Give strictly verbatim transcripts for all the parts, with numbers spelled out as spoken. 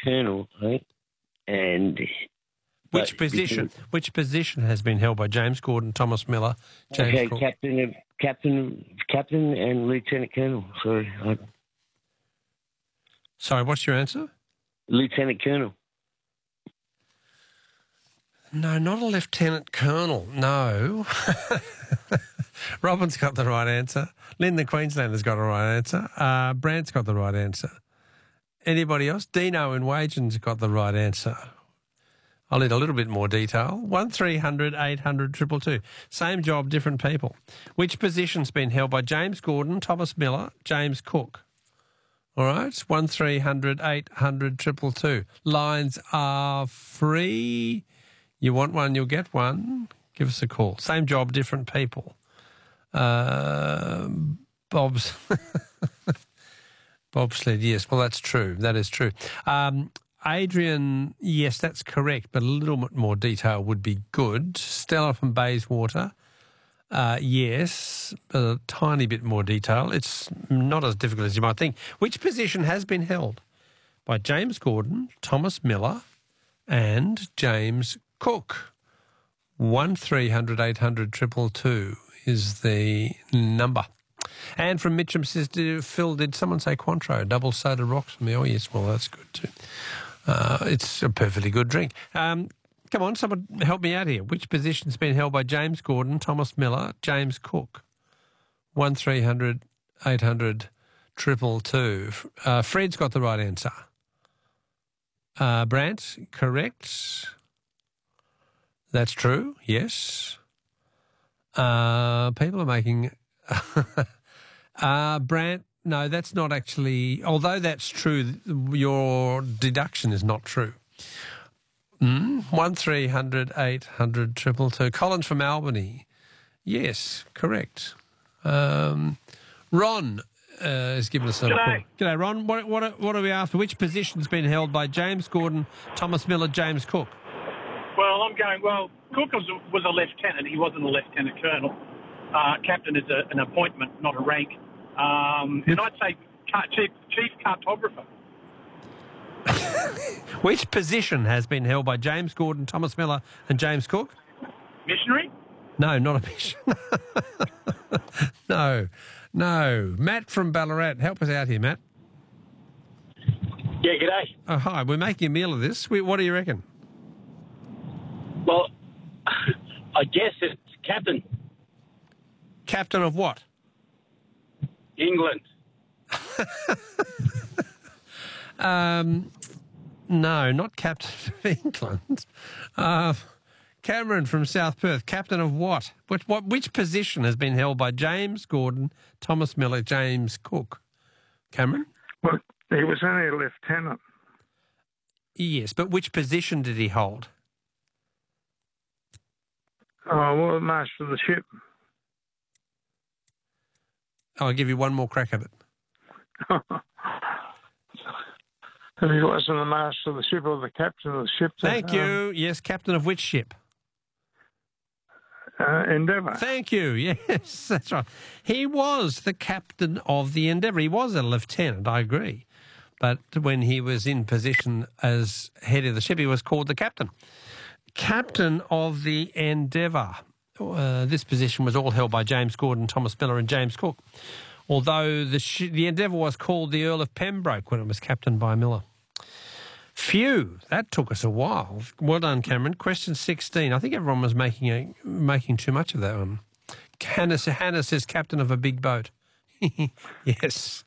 colonel, I think. And which but position? because- Which position has been held by James Gordon, Thomas Miller, James okay, Cook? captain of captain, captain, and lieutenant colonel. Sorry, I, Sorry, what's your answer? lieutenant colonel. No, not a lieutenant colonel. No. Robin's got the right answer. Lynn, the Queenslander's got the right answer. Uh, Brant's got the right answer. Anybody else? Dino in Wagen's got the right answer. I'll need a little bit more detail. One three hundred eight hundred two two two. Same job, different people. Which position's been held by James Gordon, Thomas Miller, James Cook? All right, one three hundred eight hundred two two two. Lines are free. You want one, you'll get one. Give us a call. Same job, different people. Uh, Bob's bobsled, yes. Well, that's true. That is true. Um, Adrian, yes, that's correct, but a little bit more detail would be good. Stella from Bayswater, uh, yes, but a tiny bit more detail. It's not as difficult as you might think. Which position has been held by James Gordon, Thomas Miller, and James Cook? One three hundred eight hundred two two two is the number. And from Mitcham says, Phil, did someone say Cointreau? Double soda rocks for me. Oh, yes, well, that's good too. Uh, it's a perfectly good drink. Um, come on, someone help me out here. Which position's been held by James Gordon, Thomas Miller, James Cook? One three hundred eight hundred two two two. Uh, Fred's got the right answer. Uh, Brant, correct. That's true, yes. Uh, people are making... uh, Brant, no, that's not actually... Although that's true, your deduction is not true. Mm, one three hundred eight hundred two two two. Colin from Albany. Yes, correct. Um, Ron uh, has given us a call. G'day. G'day, Ron. What, what, what are we after? Which position's been held by James Gordon, Thomas Miller, James Cook? Well, I'm going, well, Cook was a, was a lieutenant. He wasn't a lieutenant colonel. Uh, captain is a, an appointment, not a rank. Um, and I'd say car- chief, chief cartographer. Which position has been held by James Gordon, Thomas Miller and James Cook? Missionary? No, not a mission. no, no. Matt from Ballarat. Help us out here, Matt. Yeah, g'day. Oh, hi. We're making a meal of this. We, what do you reckon? Well, I guess it's captain. Captain of what? England. um, no, not captain of England. Uh, Cameron from South Perth. Captain of what? Which, what? Which position has been held by James Gordon, Thomas Miller, James Cook? Cameron? Well, he was only a lieutenant. Yes, but which position did he hold? Oh, well, master of the ship. I'll give you one more crack at it. If he wasn't the master of the ship or the captain of the ship. Thank um, you. Yes, captain of which ship? Uh, Endeavour. Thank you. Yes, that's right. He was the captain of the Endeavour. He was a lieutenant, I agree. But when he was in position as head of the ship, he was called the captain. Captain of the Endeavour. Uh, this position was all held by James Gordon, Thomas Miller and James Cook, although the, sh- the Endeavour was called the Earl of Pembroke when it was captained by Miller. Phew, that took us a while. Well done, Cameron. Question sixteen. I think everyone was making a, making too much of that one. Hannah, Hannah says captain of a big boat. Yes.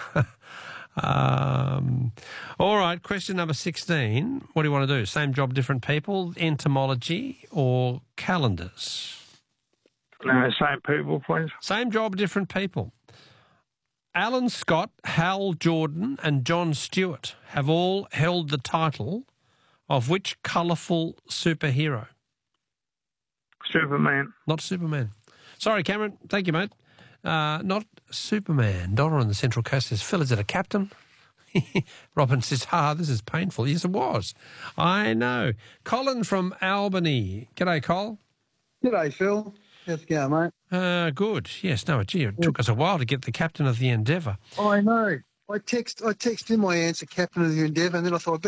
Um, all right, question number sixteen. What do you want to do? Same job, different people, entomology or calendars? No, same people, please. Same job, different people. Alan Scott, Hal Jordan and John Stewart have all held the title of which colourful superhero? Superman. Not Superman. Sorry, Cameron. Thank you, mate. Uh, not Superman. Donna on the Central Coast says, Phil, is it a captain? Robin says, ha, this is painful. Yes, it was. I know. Colin from Albany. G'day, Col. G'day, Phil. How's it going, mate? Uh, good. Yes, no, gee, it took us a while to get the captain of the Endeavour. I know. I text I texted him my answer, captain of the Endeavour, and then I thought,